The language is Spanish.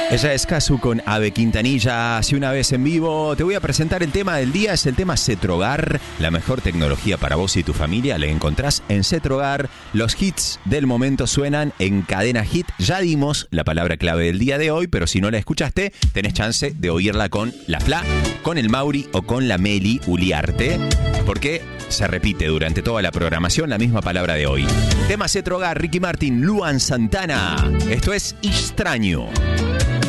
Ella es Kazu con Ave Quintanilla. Hace una vez en vivo te voy a presentar el tema del día. Es el tema Cetrogar. La mejor tecnología para vos y tu familia la encontrás en Cetrogar. Los hits del momento suenan en Cadena Hit. Ya dimos la palabra clave del día de hoy, pero si no la escuchaste, tenés chance de oírla con la Fla, con el Mauri o con la Meli Uliarte, porque se repite durante toda la programación la misma palabra de hoy. Tema Cetrogar, Ricky Martin, Luan Santana. Esto es Extraño.